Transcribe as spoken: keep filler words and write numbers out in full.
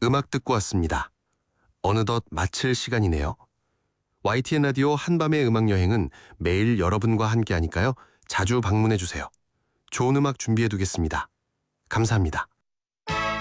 음악 듣고 왔습니다. 어느덧 마칠 시간이네요. 와이티엔 라디오 한밤의 음악여행은 매일 여러분과 함께하니까요. 자주 방문해주세요. 좋은 음악 준비해두겠습니다. 감사합니다.